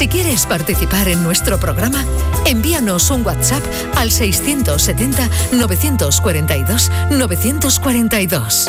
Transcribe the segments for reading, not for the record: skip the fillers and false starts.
Si quieres participar en nuestro programa, envíanos un WhatsApp al 670-942-942.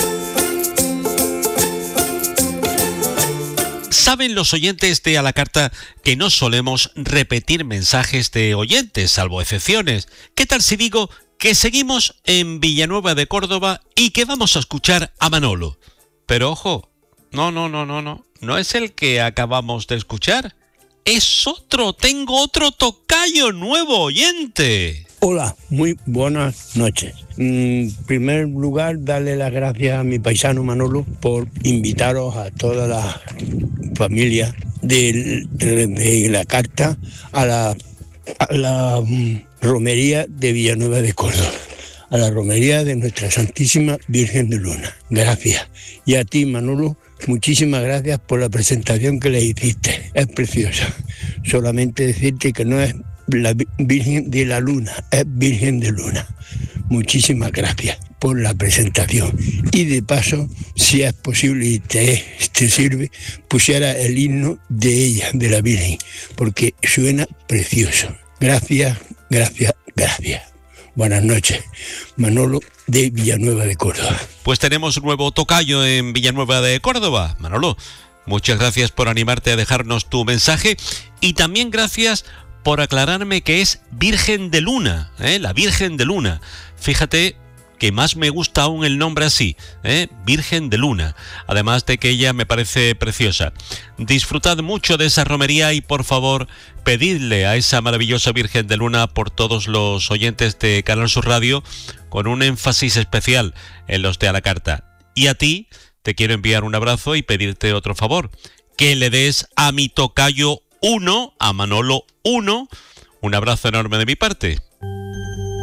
Saben los oyentes de A la Carta que no solemos repetir mensajes de oyentes, salvo excepciones. ¿Qué tal si digo que seguimos en Villanueva de Córdoba y que vamos a escuchar a Manolo? Pero ojo, no es el que acabamos de escuchar. Es otro, tengo otro tocayo nuevo oyente. Hola, muy buenas noches. En primer lugar, darle las gracias a mi paisano Manolo por invitaros a toda la familia de la carta a la romería de Villanueva de Córdoba, a la romería de Nuestra Santísima Virgen de Luna. Gracias. Y a ti, Manolo, muchísimas gracias por la presentación que le hiciste. Es preciosa. Solamente decirte que no es la Virgen de la Luna, es Virgen de Luna. Muchísimas gracias por la presentación. Y de paso, si es posible y te sirve, pusiera el himno de ella, de la Virgen, porque suena precioso. Gracias. Buenas noches. Manolo de Villanueva de Córdoba. Pues tenemos un nuevo tocayo en Villanueva de Córdoba. Manolo, muchas gracias por animarte a dejarnos tu mensaje y también gracias por aclararme que es Virgen de Luna, la Virgen de Luna. Fíjate que más me gusta aún el nombre así, Virgen de Luna, además de que ella me parece preciosa. Disfrutad mucho de esa romería y por favor pedidle a esa maravillosa Virgen de Luna por todos los oyentes de Canal Sur Radio, con un énfasis especial en los de A la Carta. Y a ti te quiero enviar un abrazo y pedirte otro favor, que le des a mi tocayo 1, a Manolo 1, un abrazo enorme de mi parte.